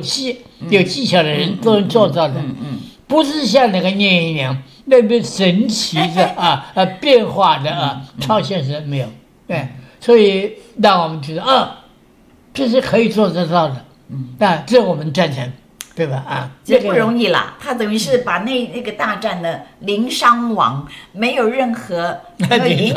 有技巧的人都能做到的。不是像那个聂隐娘那边神奇的变化的超现实没有。对，所以让我们觉得这是可以做得到的。这我们赞成。对吧？ 这不容易啦。他等于是把那个大战呢零伤亡，没有任何引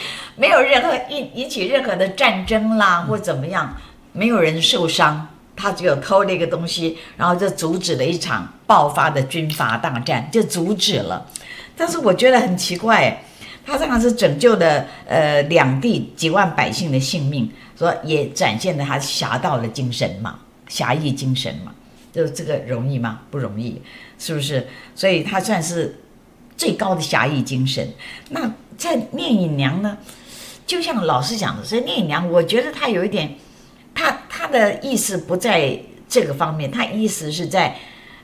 起任何的战争啦，或怎么样，没有人受伤。他只有偷了一个东西，然后就阻止了一场爆发的军阀大战，就阻止了。但是我觉得很奇怪，他这样是拯救了两地几万百姓的性命，说也展现了他侠盗的精神嘛，侠义精神嘛。就这个容易吗？不容易，是不是？所以他算是最高的侠义精神。那在聂隐娘呢，就像老师讲的，所以聂隐娘，我觉得他有一点，他的意思不在这个方面，他意思是在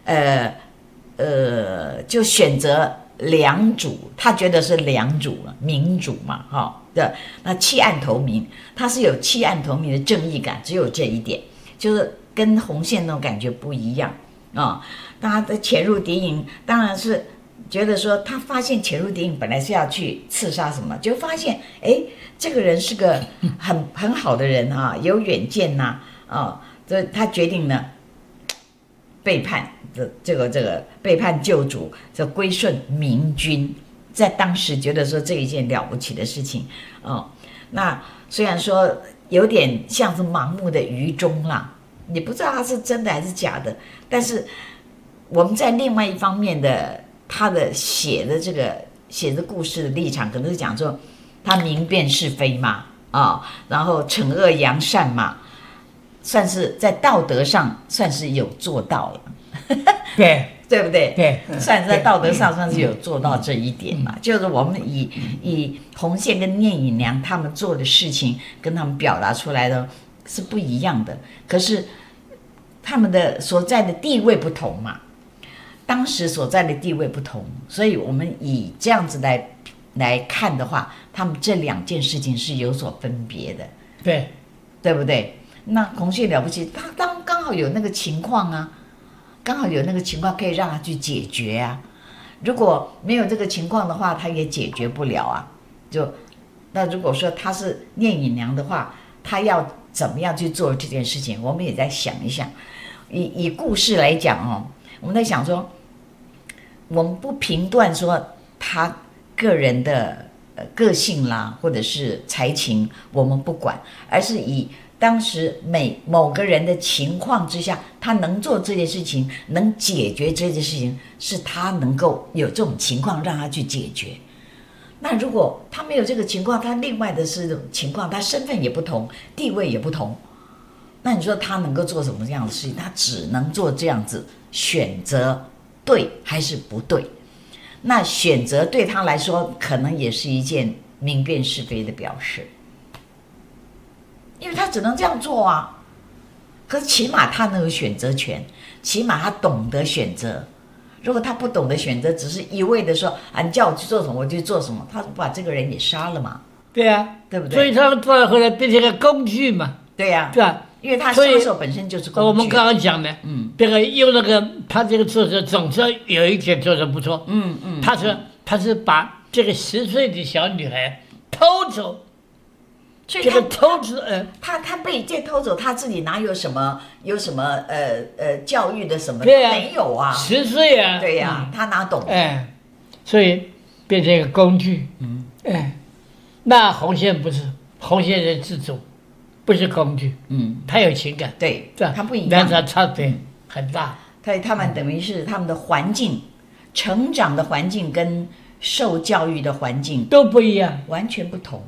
就选择良主，他觉得是良主民主嘛，对，那弃暗投明，他是有弃暗投明的正义感，只有这一点，就是跟红线那种感觉不一样他的潜入敌营，当然是觉得说他发现潜入敌营本来是要去刺杀什么，就发现这个人是个很好的人有远见所以他决定呢背叛这个背叛救主，就归顺明君，在当时觉得说这一件了不起的事情那虽然说有点像是盲目的愚忠啦。你不知道他是真的还是假的，但是我们在另外一方面的他的写的故事的立场，可能是讲说他明辨是非嘛，然后惩恶扬善嘛，算是在道德上算是有做到了，对不对？ 对， 算是在道德上算是有做到这一点嘛。就是我们以红线跟聂隐娘他们做的事情，跟他们表达出来的是不一样的，可是他们的所在的地位不同嘛，当时所在的地位不同，所以我们以这样子来看的话，他们这两件事情是有所分别的，对不对？那红线了不起，他刚好有那个情况刚好有那个情况可以让他去解决如果没有这个情况的话，他也解决不了那如果说他是聂隐娘的话，他要怎么样去做这件事情，我们也在想一想。以故事来讲我们在想说，我们不评断说他个人的个性啦，或者是才情，我们不管，而是以当时某个人的情况之下，他能做这件事情，能解决这件事情，是他能够有这种情况让他去解决。那如果他没有这个情况，他另外的是这种情况，他身份也不同，地位也不同，那你说他能够做什么样的事情？他只能做这样子，选择对还是不对。那选择对他来说，可能也是一件明辨是非的表示，因为他只能这样做可是起码他能有选择权，起码他懂得选择。如果他不懂得选择，只是一味的说你叫我去做什么我就做什么，他把这个人也杀了嘛。 对对不对？ 所以他到后来变成个工具嘛。 对对吧？ 因为他杀手本身就是工具。 我们刚刚讲的这个用他这个作者总是有一点做得不错。他是把这个10岁的小女孩偷走， 所以这个偷走他被这偷走，他自己哪有什么教育的什么？ 对没有 10岁对他哪懂？ 所以变成一个工具。那红线不是，红线是自主，不是工具。他有情感。 对，他不一样， 但是他差别很大。 他们等于是他们的环境，成长的环境跟受教育的环境都不一样， 完全不同。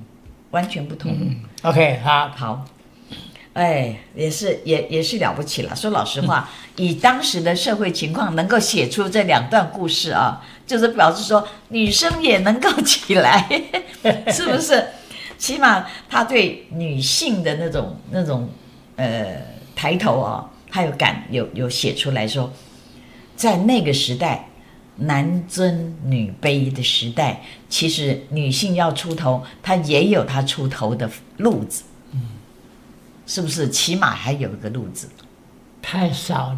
OK， 好，也是了不起了。说老实话，以当时的社会情况，能够写出这2段故事就是表示说女生也能够起来，是不是？起码他对女性的那种抬头他有写出来说，在那个时代，男尊女卑的时代，其实女性要出头，她也有她出头的路子，是不是？起码还有一个路子。 太少了。